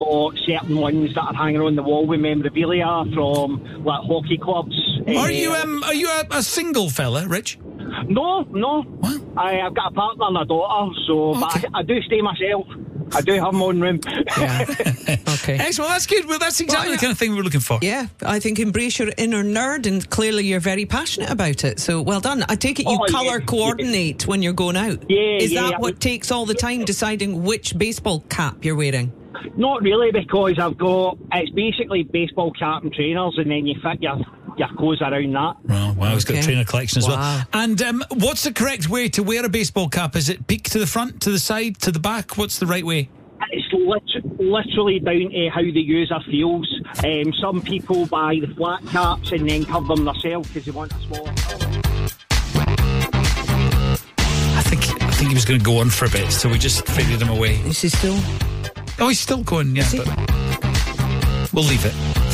got certain ones that are hanging on the wall with memorabilia from like hockey clubs. Are you a single fella, Rich? No. What? I've got a partner and a daughter, so Okay. but I do stay myself. I do have my own room. Yeah. Okay. Excellent, that's good. Well, that's exactly the kind of thing we're looking for. Yeah, I think embrace your inner nerd, and clearly you're very passionate about it. So well done. I take it you colour coordinate when you're going out. Yeah, Is that what takes all the time, deciding which baseball cap you're wearing? Not really, because it's basically baseball cap and trainers, and then you fit your clothes around that. Oh, wow, he's got a Okay. trainer collection as Wow. well. And what's the correct way to wear a baseball cap? Is it peak to the front, to the side, to the back? What's the right way? It's literally down to how the user feels. Some people buy the flat caps and then cover them themselves because they want a smaller. I think he was going to go on for a bit, so we just faded him away. Is he still? Oh, he's still going, yeah, but we'll leave it.